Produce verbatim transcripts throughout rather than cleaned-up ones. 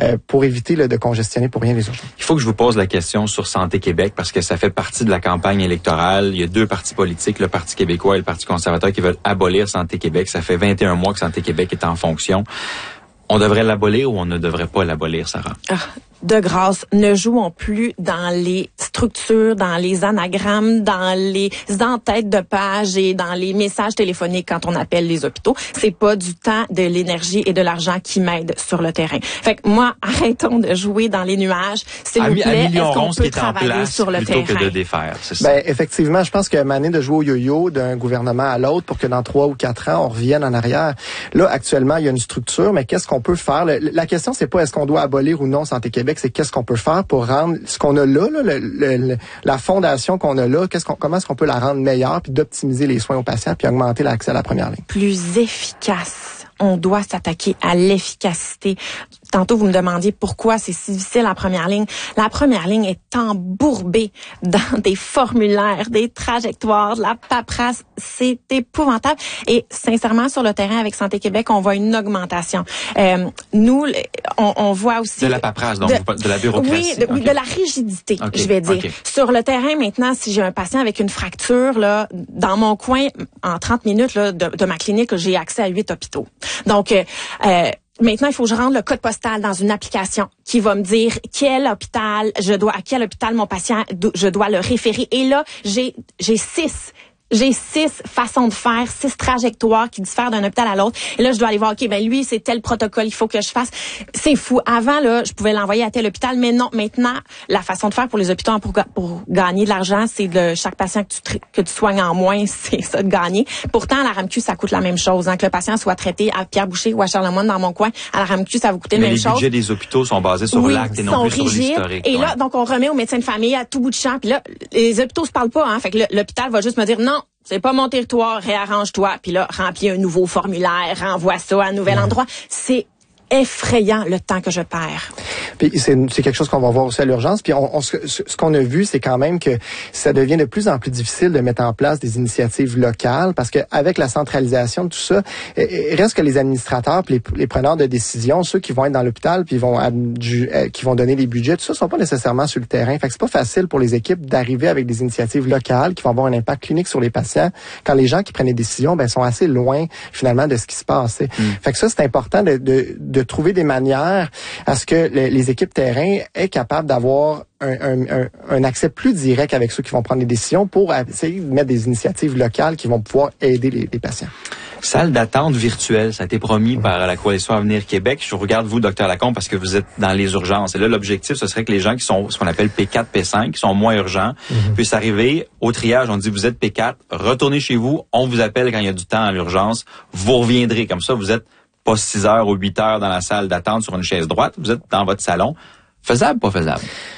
euh, pour éviter là, de congestionner pour rien les urgences. Il faut que je vous pose la question sur Santé Québec parce que ça fait partie de la campagne électorale. Il y a deux partis politiques, le Parti québécois et le Parti conservateur, qui veulent abolir Santé Québec. Ça fait vingt et un mois que Santé Québec est en fonction. On devrait l'abolir ou on ne devrait pas l'abolir, Sarah? Ah, de grâce, ne jouons plus dans les structures, dans les anagrammes, dans les en-têtes de page et dans les messages téléphoniques quand on appelle les hôpitaux. C'est pas du temps, de l'énergie et de l'argent qui m'aident sur le terrain. Fait que moi, arrêtons de jouer dans les nuages. S'il vous plaît, est-ce qu'on peut travailler sur le terrain? Plutôt que de défaire, c'est ça. Ben, effectivement, je pense que mané de jouer au yo-yo d'un gouvernement à l'autre pour que dans trois ou quatre ans, on revienne en arrière. Là, actuellement, il y a une structure, mais qu'est-ce qu'on peut faire? Le, la question, c'est pas est-ce qu'on doit abolir ou non Santé Québec, c'est qu'est-ce qu'on peut faire pour rendre ce qu'on a là, là le, le, le, la fondation qu'on a là, qu'est-ce qu'on, comment est-ce qu'on peut la rendre meilleure, puis d'optimiser les soins aux patients, puis augmenter l'accès à la première ligne. Plus efficace. On doit s'attaquer à l'efficacité. Tantôt, vous me demandiez pourquoi c'est si difficile la première ligne. La première ligne est embourbée dans des formulaires, des trajectoires, de la paperasse. C'est épouvantable. Et sincèrement, sur le terrain avec Santé Québec, on voit une augmentation. Euh, nous, on, on voit aussi... De la paperasse, donc de, de la bureaucratie. Oui, de, okay. de la rigidité, okay. je vais dire. Okay. Sur le terrain, maintenant, si j'ai un patient avec une fracture, là, dans mon coin, en trente minutes là, de, de ma clinique, j'ai accès à huit hôpitaux. Donc, euh, euh, maintenant, il faut que je rende le code postal dans une application qui va me dire quel hôpital je dois, à quel hôpital mon patient, je dois le référer. Et là, j'ai, j'ai six J'ai six façons de faire, six trajectoires qui diffèrent d'un hôpital à l'autre. Et là, je dois aller voir, OK, ben lui, c'est tel protocole, il faut que je fasse. C'est fou. Avant, là, je pouvais l'envoyer à tel hôpital, mais non, maintenant, la façon de faire pour les hôpitaux pour, pour gagner de l'argent, c'est de chaque patient que tu, que tu soignes en moins, c'est ça de gagner. Pourtant, à la R A M Q, ça coûte la même chose. Hein, que le patient soit traité à Pierre Boucher ou à Charlemagne dans mon coin, à la R A M Q, ça va coûter mais la même chose. Les budgets des hôpitaux sont basés sur oui, l'acte et non plus rigides, sur l'historique. Et ouais. là, donc, on remet au médecin de famille à tout bout de champ. Puis là, les hôpitaux se parlent pas. Hein, fait que l'hôpital va juste me dire non. C'est pas mon territoire, réarrange-toi, puis là, remplis un nouveau formulaire, renvoie ça à un nouvel ouais. endroit. C'est effrayant le temps que je perds. Puis c'est, c'est quelque chose qu'on va voir aussi à l'urgence. Puis on, on, ce, ce qu'on a vu, c'est quand même que ça devient de plus en plus difficile de mettre en place des initiatives locales parce que avec la centralisation de tout ça, il reste que les administrateurs, puis les, les preneurs de décision, ceux qui vont être dans l'hôpital, puis vont adju, euh, qui vont donner les budgets, tout ça, sont pas nécessairement sur le terrain. Fait que c'est pas facile pour les équipes d'arriver avec des initiatives locales qui vont avoir un impact clinique sur les patients quand les gens qui prennent les décisions, ben sont assez loin finalement de ce qui se passe. Mm. Fait que ça, c'est important de, de, de trouver des manières à ce que les, les équipes terrain aient capables d'avoir un, un, un, un accès plus direct avec ceux qui vont prendre les décisions pour essayer de mettre des initiatives locales qui vont pouvoir aider les, les patients. Salle d'attente virtuelle, ça a été promis mmh. par la Coalition Avenir Québec. Je vous regarde, vous, docteur Lacombe, parce que vous êtes dans les urgences. Et là, l'objectif, ce serait que les gens qui sont ce qu'on appelle P quatre, P cinq, qui sont moins urgents, mmh. puissent arriver au triage. On dit, vous êtes P quatre, retournez chez vous, on vous appelle quand il y a du temps à l'urgence, vous reviendrez. Comme ça, vous êtes pas six heures ou huit heures dans la salle d'attente sur une chaise droite, vous êtes dans votre salon. Faisable, pas faisable?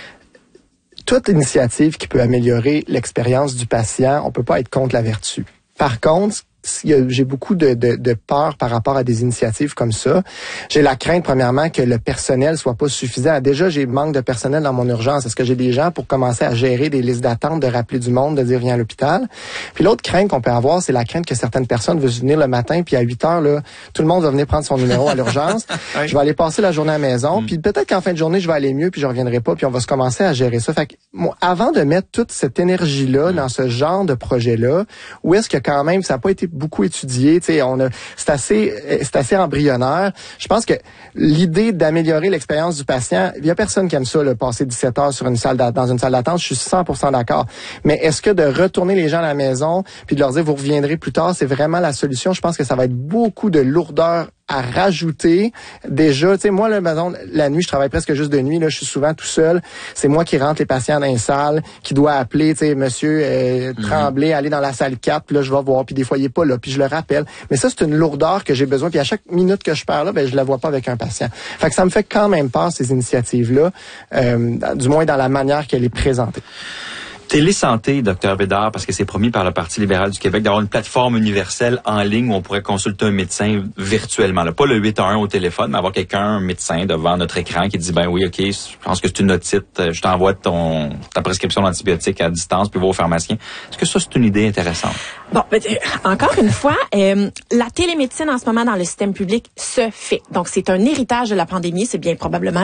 Toute initiative qui peut améliorer l'expérience du patient, on peut pas être contre la vertu. Par contre, j'ai beaucoup de, de, de peur par rapport à des initiatives comme ça. J'ai la crainte, premièrement, que le personnel soit pas suffisant. Déjà, j'ai manque de personnel dans mon urgence. Est-ce que j'ai des gens pour commencer à gérer des listes d'attente, de rappeler du monde, de dire viens à l'hôpital? Puis l'autre crainte qu'on peut avoir, c'est la crainte que certaines personnes veulent venir le matin, puis à huit heures, là, tout le monde va venir prendre son numéro à l'urgence. Oui. Je vais aller passer la journée à la maison, mm. puis peut-être qu'en fin de journée, je vais aller mieux, puis je reviendrai pas, puis on va se commencer à gérer ça. Fait que, moi, avant de mettre toute cette énergie-là mm. dans ce genre de projet-là, où est-ce que quand même, ça n'a pas été beaucoup étudié, tu sais, on a, c'est assez, c'est assez embryonnaire. Je pense que l'idée d'améliorer l'expérience du patient, il y a personne qui aime ça, le passer dix-sept heures sur une salle dans une salle d'attente. Je suis cent pour cent d'accord. Mais est-ce que de retourner les gens à la maison puis de leur dire vous reviendrez plus tard, c'est vraiment la solution? Je pense que ça va être beaucoup de lourdeur à rajouter. Déjà, tu sais, moi, là, maison, la nuit, je travaille presque juste de nuit, là, je suis souvent tout seul. C'est moi qui rentre les patients dans une salle, qui doit appeler, tu sais, monsieur euh, mm-hmm. Tremblay, aller dans la salle quatre, puis là, je vais voir, puis des fois, il est pas là, puis je le rappelle. Mais ça, c'est une lourdeur que j'ai besoin, puis à chaque minute que je perds là, ben, je la vois pas avec un patient. Fait que ça me fait quand même peur, ces initiatives-là, euh, du moins dans la manière qu'elle est présentée. Télésanté, docteur Bédard, parce que c'est promis par le Parti libéral du Québec d'avoir une plateforme universelle en ligne où on pourrait consulter un médecin virtuellement. Là, pas le huit un un au téléphone, mais avoir quelqu'un, un médecin devant notre écran qui dit ben oui, ok, je pense que c'est une otite, je t'envoie ton ta prescription d'antibiotiques à distance, puis va au pharmacien. Est-ce que ça, c'est une idée intéressante? Bon, ben, encore une fois, euh, la télémédecine en ce moment dans le système public se fait. Donc, c'est un héritage de la pandémie, c'est bien probablement